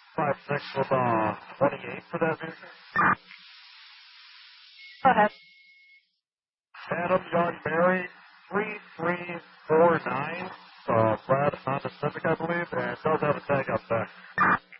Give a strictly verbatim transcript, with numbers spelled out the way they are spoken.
five six with uh, twenty-eight for that vehicle. Go ahead. Adam Young Mary, three three four nine. Uh, Brad Honda Civic, I believe, and it does have a tag up there.